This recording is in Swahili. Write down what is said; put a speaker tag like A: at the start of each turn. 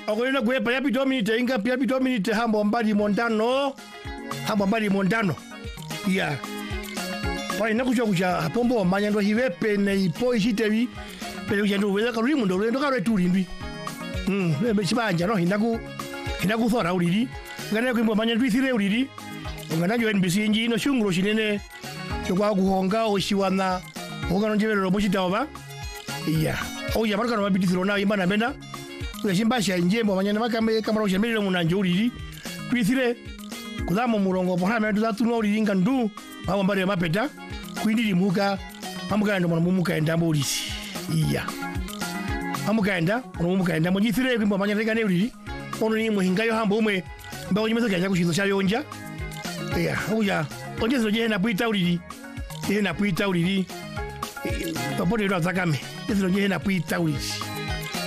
A: Okolena kuepa yapi dominite inga yapi dominite hambo mbali mondano. Hambo mbali mondano. Ya. Pai nakuja kuja pombo manyando hiwepe na ipo ishitevi. Pero yendo weza karuri mundo rendo kare turindwi. Chibanja no hinaku thora uriri. Ngana kwimbo manyando ithire uriri. Ngana jo NBC inji no shungro shinene. Chokwa kuhonga oshiwana. Ngano njebero mochitawa. Ya. Oya barka no babitithiro na imba na benda. Kuchimbasha njembo manyana makambe kamera ushemere munanjo uriri. Twithire kudamo murongo pohana ndo zatu no uriri ngandu. Baba mbare mapeta. Kwindiri muka. Amuganda mwana mumuka endambo urisi. Iya. Amuganda mumukaenda mujithire kwimba manyana gane uriri. Ono ni muhingayo hambo umwe. Mbawo nyimeza kya kushizo cha yonja. Iya, oya. Onjezo je na puita uriri. Na puita uriri. Papote ndo zakame. Yesu je na puita uriri.